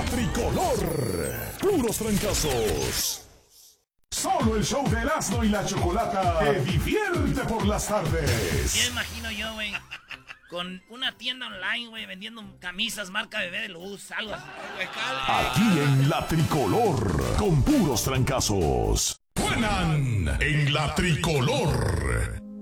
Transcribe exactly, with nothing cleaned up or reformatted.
Tricolor. Puros trancazos. Solo el show de Erasmo y la Chocolata te divierte por las tardes. Ya imagino yo, güey, con una tienda online, güey, vendiendo camisas marca Bebé de Luz, algo así. Aquí en la Tricolor, con puros trancazos. Suenan en la Tricolor.